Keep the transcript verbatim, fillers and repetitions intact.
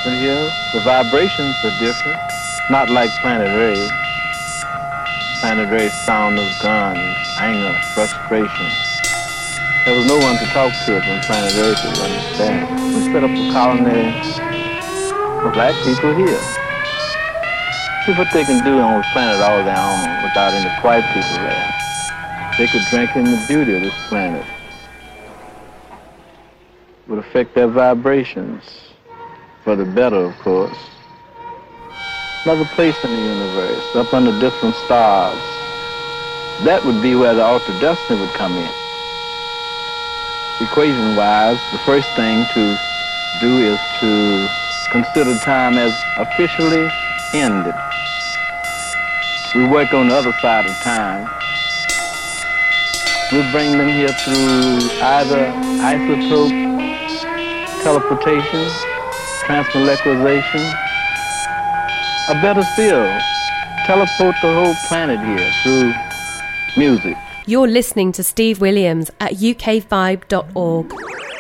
different here. The vibrations are different. Not like Planet Ray. Planet Ray's sound of guns, anger, frustration. There was no one to talk to us when Planet Ray could understand. We set up a colony for black people here. See what they can do on this planet all their own without any white people there. They could drink in the beauty of this planet. It would affect their vibrations, for the better, of course. Another place in the universe, up under different stars. That would be where the altered destiny would come in. Equation-wise, the first thing to do is to consider time as officially ended. We work on the other side of time. We bring them here through either isotope teleportation, transmolecularization, or better still, teleport the whole planet here through music. You're listening to Steve Williams at U K vibe dot org.